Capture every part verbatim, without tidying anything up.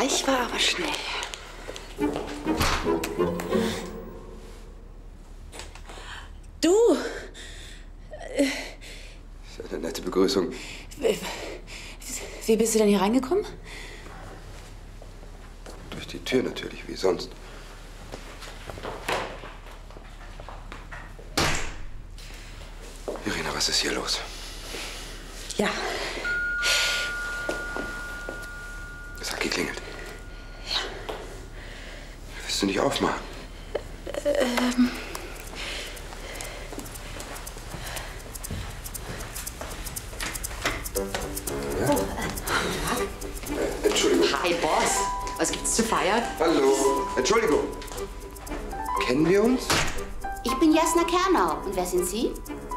Ich war aber schnell. Du! Das ist eine nette Begrüßung. Wie, wie bist du denn hier reingekommen? Durch die Tür natürlich, wie sonst. Irina, was ist hier los? Ja. Es hat geklingelt. Ja. Willst du nicht aufmachen? Ähm. Ja? Oh. Äh, Entschuldigung. Hi, Boss. Was gibt's zu feiern? Hallo. Entschuldigung. Kennen wir uns? Ich bin Jasna Kernau. Und wer sind Sie?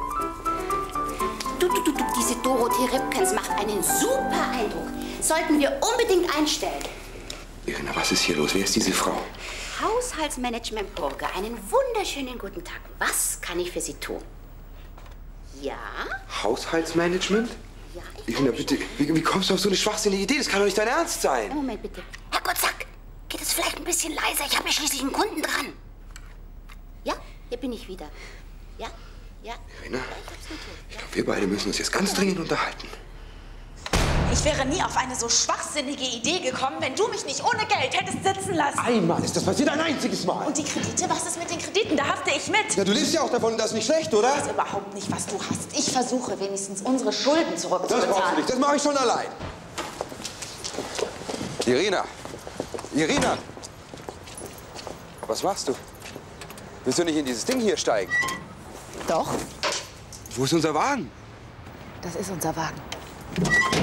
Du, du, du, du, diese Dorothee Ripkens macht einen super Eindruck. Sollten wir unbedingt einstellen. Irina, was ist hier los? Wer ist diese Frau? Haushaltsmanagement Burger. Einen wunderschönen guten Tag. Was kann ich für Sie tun? Ja? Haushaltsmanagement? Ja, ich Irina, bitte, wie, wie kommst du auf so eine schwachsinnige Idee? Das kann doch nicht dein Ernst sein. Moment, bitte. Herr Gottsack, geht es vielleicht ein bisschen leiser? Ich habe ja schließlich einen Kunden dran. Ja, hier bin ich wieder. Ja? Ja? Irina, ich glaube, wir beide müssen uns jetzt ganz dringend unterhalten. Ich wäre nie auf eine so schwachsinnige Idee gekommen, wenn du mich nicht ohne Geld hättest sitzen lassen. Einmal ist das passiert, ein einziges Mal. Und die Kredite, was ist mit den Krediten? Da hafte ich mit. Ja, du lebst ja auch davon, das ist nicht schlecht, oder? Ich weiß überhaupt nicht, was du hast. Ich versuche wenigstens unsere Schulden Das zurückzubezahlen. brauchst du nicht, das mache ich schon allein. Irina! Irina! Was machst du? Willst du nicht in dieses Ding hier steigen? Doch, Wo ist unser Wagen? das ist unser Wagen.